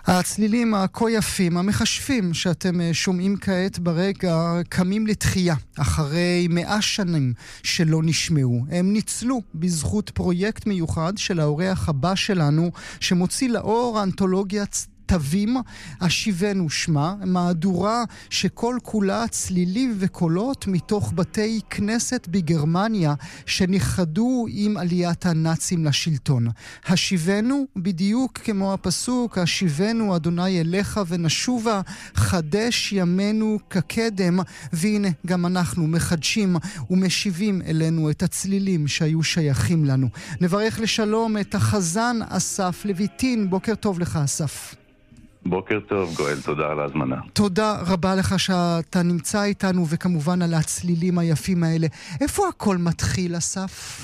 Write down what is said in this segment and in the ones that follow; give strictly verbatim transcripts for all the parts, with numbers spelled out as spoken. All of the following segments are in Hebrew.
הצלילים הכה יפים, המחשפים שאתם שומעים כעת ברגע, קמים לתחייה אחרי מאה שנים שלא נשמעו. הם ניצלו בזכות פרויקט מיוחד של האורח הבא שלנו, שמוציא לאור אנתולוגיית תווים, השיבנו שמה, מהדורה שכל כולה צלילים וקולות מתוך בתי כנסת בגרמניה שנחדו עם עליית הנאצים לשלטון. השיבנו, בדיוק כמו הפסוק, השיבנו אדוני אליך ונשובה, חדש ימינו כקדם. והנה גם אנחנו מחדשים ומשיבים אלינו את הצלילים שהיו שייכים לנו. נברך לשלום את החזן אסף לויטין. בוקר טוב לך אסף. בוקר טוב גואל, תודה על ההזמנה. תודה רבה לך שאתה נמצא איתנו, וכמובן על הצלילים היפים האלה. איפה הכל מתחיל, אסף?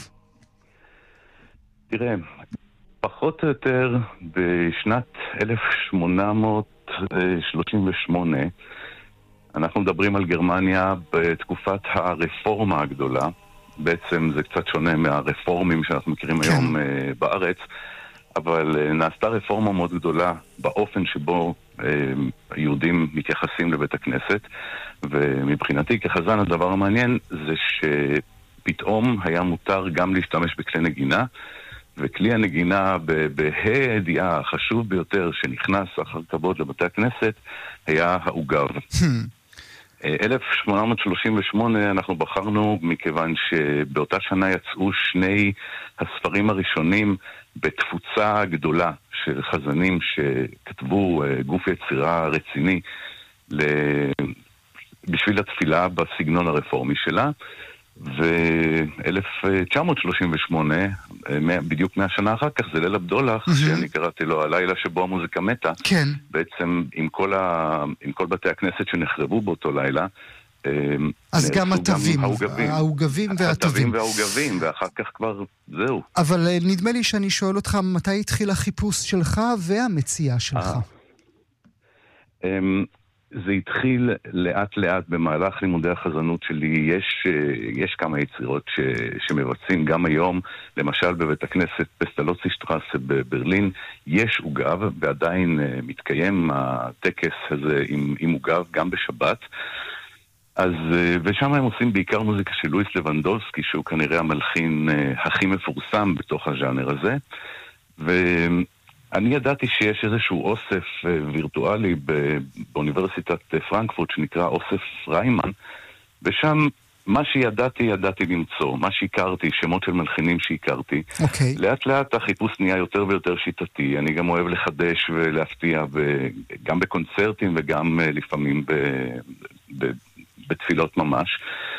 תראה, פחות או יותר בשנת אלף שמונה מאות שלושים ושמונה אנחנו מדברים על גרמניה בתקופת הרפורמה הגדולה. בעצם זה קצת שונה מהרפורמים שאנחנו מכירים כן. היום בארץ, אבל נעשתה רפורמה מאוד גדולה באופן שבו אה, היהודים מתייחסים לבית הכנסת, ומבחינתי כחזן הדבר המעניין זה שפתאום היה מותר גם להשתמש בכלי נגינה, וכלי הנגינה בה"א הידיעה החשוב ביותר שנכנס אחר כבוד לבתי הכנסת היה העוגב. אלף שמונה מאות שלושים ושמונה אנחנו בחרנו מכיוון שבאותה שנה יצאו שני הספרים הראשונים בתפוצה גדולה של חזנים שכתבו גוף יצירה רציני בשביל התפילה בסגנון הרפורמי שלה. ו-אלף תשע מאות שלושים ושמונה, בדיוק מהשנה אחר כך, זה ליל הבדולח, mm-hmm. שאני קראתי לו הלילה שבו המוזיקה מתה. כן. בעצם עם כל, ה... עם כל בתי הכנסת שנחרבו באותו לילה, אז גם התווים, העוגבים והתווים. התווים והעוגבים, ואחר כך כבר זהו. אבל נדמה לי שאני שואל אותך, מתי התחיל החיפוש שלך והמציאה שלך? זה התחיל לאט לאט במהלך לימודי החזנות שלי. יש, יש כמה יצירות ש, שמבצעים גם היום, למשל בבית הכנסת פסטלוצי שטרסה בברלין, יש עוגב, ועדיין מתקיים הטקס הזה עם, עם עוגב גם בשבת. אז, ושם הם עושים בעיקר מוזיקה של לואיס לבנדובסקי, שהוא כנראה המלחין הכי מפורסם בתוך הז'אנר הזה. ואני ידעתי שיש איזשהו אוסף וירטואלי באוניברסיטת פרנקפורט שנקרא אוסף ריימן, ושם מה שידעתי, ידעתי למצוא, מה שהכרתי, שמות של מלחינים שהכרתי. Okay. לאט לאט החיפוש נהיה יותר ויותר שיטתי. אני גם אוהב לחדש ולהפתיע, גם בקונצרטים וגם לפעמים ב... ב... בתפילות ממש,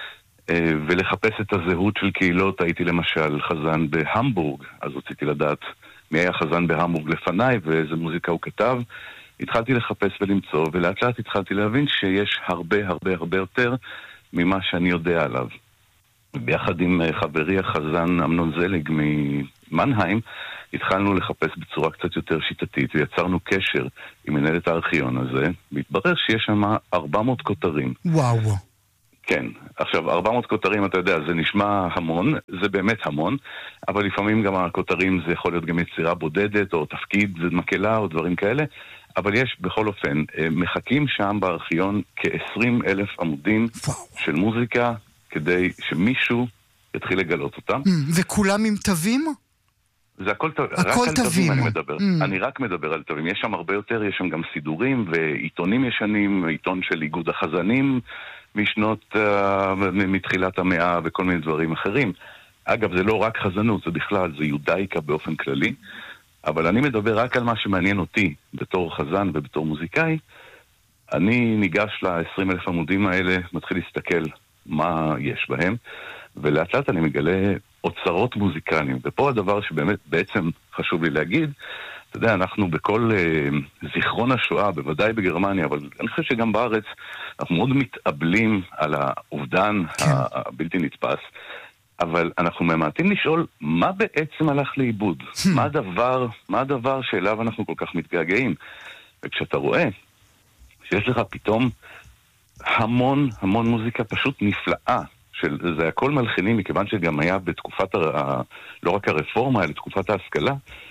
ולחפש את הזהות של קהילות. הייתי למשל חזן בהמבורג, אז רציתי לדעת מי היה חזן בהמבורג לפניי ואיזה מוזיקה הוא כתב. התחלתי לחפש ולמצוא, ולאט לאט התחלתי להבין שיש הרבה הרבה הרבה יותר ממה שאני יודע עליו. ביחד עם חברי החזן אמנון זלג ממנהיים, התחלנו לחפש בצורה קצת יותר שיטתית, ויצרנו קשר עם מנהלת הארכיון הזה, והתברר שיש שם ארבע מאות כותרים. וואו. כן, עכשיו ארבע מאות כותרים, אתה יודע, זה נשמע המון, זה באמת המון, אבל לפעמים גם הכותרים זה יכול להיות גם יצירה בודדת, או תפקיד, זה מקהלה, או דברים כאלה, אבל יש בכל אופן, מחכים שם בארכיון כ-עשרים אלף עמודים וואו. של מוזיקה, כדי שמישהו יתחיל לגלות אותם. וכולם עם תווים? זה הכל, רק על תווים אני מדבר. Mm. אני רק מדבר על תווים. יש שם הרבה יותר, יש שם גם סידורים ועיתונים ישנים, עיתון של איגוד החזנים משנות, uh, מתחילת המאה וכל מיני דברים אחרים. אגב, זה לא רק חזנות, זה בכלל, זה יודאיקה באופן כללי, אבל אני מדבר רק על מה שמעניין אותי בתור חזן ובתור מוזיקאי. אני ניגש ל-עשרים אלף עמודים האלה, מתחיל להסתכל מה יש בהם, ולאט לאט אני מגלה אוצרות מוזיקליים. ופה הדבר שבאמת בעצם חשוב לי להגיד, אתה יודע, אנחנו בכל uh, זיכרון השואה, בוודאי בגרמניה, אבל אני חושב שגם בארץ, אנחנו מאוד מתאבלים על האובדן כן. הבלתי נתפס, אבל אנחנו ממעטים לשאול מה בעצם הלך לאיבוד, מה הדבר, מה הדבר שאליו אנחנו כל כך מתגעגעים. וכשאתה רואה שיש לך פתאום המון המון מוזיקה פשוט נפלאה, של, זה הכל מלחינים, מכיוון שגם היה בתקופת, ה, לא רק הרפורמה, אלא תקופת ההשכלה,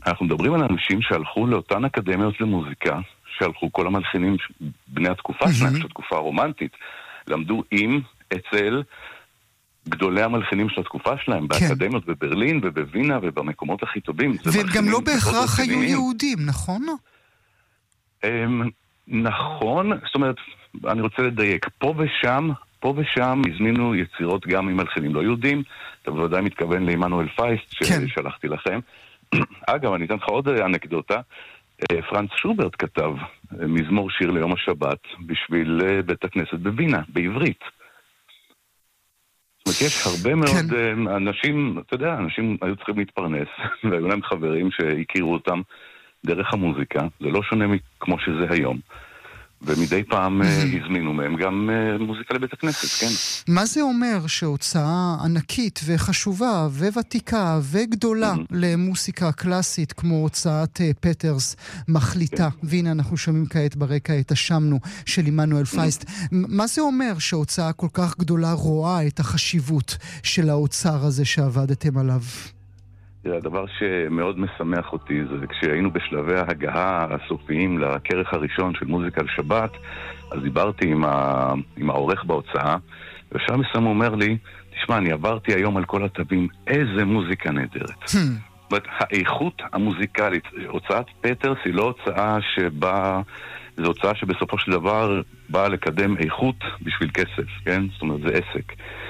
אנחנו מדברים על אנשים שהלכו לאותן אקדמיות למוזיקה, שהלכו כל המלחינים בני התקופה שלהם, של התקופה הרומנטית, למדו עם, אצל גדולי המלחינים של התקופה שלהם, באקדמיות בברלין ובווינה ובמקומות הכי טובים. והם גם לא בהכרח היו יהודים, נכון? נכון, זאת אומרת, אני רוצה לדייק, פה ושם, פה ושם הזמינו יצירות גם עם מלחינים לא יהודים, אתה בוודאי מתכוון לעמנואל פייסט ששלחתי לכם. אגב, אני אתן לך עוד אנקדוטה, פרנץ שוברט כתב מזמור שיר ליום השבת בשביל בית הכנסת בווינה, בעברית. זאת אומרת, יש הרבה מאוד כן. אנשים, אתה יודע, אנשים היו צריכים להתפרנס, והיו להם חברים שהכירו אותם דרך המוזיקה, זה לא שונה כמו שזה היום. ומדי פעם הזמינו מהם גם מוזיקה לבית הכנסת, כן. מה זה אומר שהוצאה ענקית וחשובה וותיקה וגדולה למוסיקה קלאסית כמו הוצאת פטרס מחליטה, והנה אנחנו שומעים כעת ברקע את השמנו של עמנואל פייסט, מה זה אומר שהוצאה כל כך גדולה רואה את החשיבות של האוצר הזה שעבדתם עליו? הדבר שמאוד משמח אותי זה כשהיינו בשלבי ההגעה הסופיים לכרך הראשון של מוזיקה על שבת, אז דיברתי עם, ה... עם העורך בהוצאה, ושם מסם הוא אומר לי, תשמע, אני עברתי היום על כל התווים, איזה מוזיקה נהדרת. Hmm. האיכות המוזיקלית, הוצאת פטרס היא לא הוצאה שבאה, זו הוצאה שבסופו של דבר באה לקדם איכות בשביל כסף, כן? זאת אומרת, זה עסק.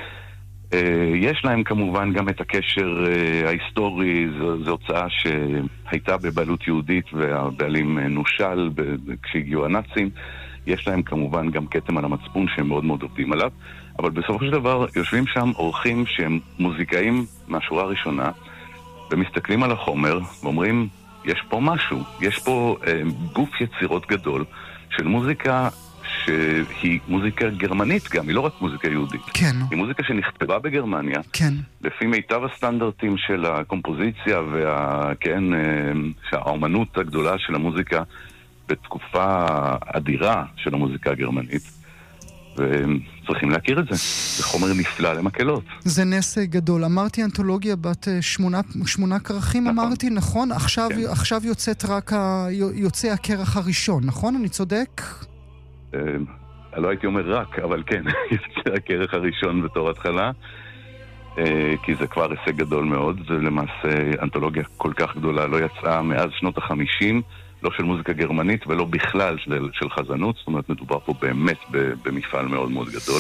יש להם כמובן גם את הקשר ההיסטורי, זו, זו הוצאה שהייתה בבעלות יהודית והבעלים נושל כשהגיעו הנאצים. יש להם כמובן גם כתם על המצפון שהם מאוד מאוד עובדים עליו, אבל בסופו של דבר יושבים שם אורחים שהם מוזיקאים מהשורה הראשונה ומסתכלים על החומר ואומרים, יש פה משהו, יש פה אה, גוף יצירות גדול של מוזיקה שהיא מוזיקה גרמנית גם, היא לא רק מוזיקה יהודית. כן. היא מוזיקה שנכתבה בגרמניה. כן. לפי מיטב הסטנדרטים של הקומפוזיציה וה... כן, שהאומנות הגדולה של המוזיקה בתקופה אדירה של המוזיקה הגרמנית. וצריכים להכיר את זה. זה חומר נפלא למקהלות. זה נס גדול. אמרתי אנתולוגיה בת שמונה, שמונה כרכים, נכון. אמרתי, נכון? עכשיו, כן. עכשיו יוצאת רק ה... יוצא הכרך הראשון, נכון? אני צודק? לא הייתי אומר רק, אבל כן, יוצא הכרך הראשון בתור התחלה, כי זה כבר הישג גדול מאוד. זה למעשה אנתולוגיה כל כך גדולה, לא יצאה מאז שנות החמישים, לא של מוזיקה גרמנית ולא בכלל של, של חזנות, זאת אומרת מדובר פה באמת במפעל מאוד מאוד גדול.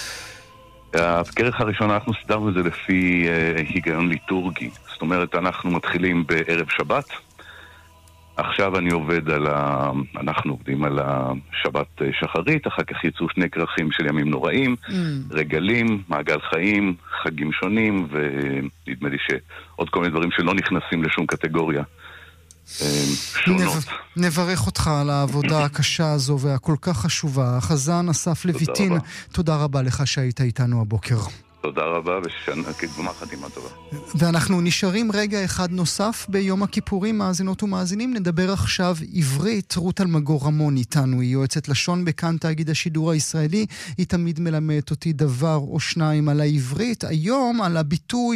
הכרך הראשון אנחנו סדרנו את זה לפי היגיון ליטורגי, זאת אומרת אנחנו מתחילים בערב שבת, עכשיו אני עובד על ה... אנחנו עובדים על השבת שחרית, אחר כך יצאו שני כרכים של ימים נוראים, mm. רגלים, מעגל חיים, חגים שונים, ונדמה לי שעוד כל מיני דברים שלא נכנסים לשום קטגוריה שונות. נברך אותך על העבודה הקשה הזו והכל כך חשובה. החזן אסף לויטין, תודה רבה לך שהיית איתנו הבוקר. תודה רבה, ושגמר חתימה טובה. ואנחנו נשארים רגע אחד נוסף ביום הכיפורים, מאזינות ומאזינים. נדבר עכשיו עברית. רות אלמגור רמון איתנו, היא יועצת לשון בכאן תאגיד השידור הישראלי. היא תמיד מלמדת אותי דבר או שניים על העברית. היום על הביטוי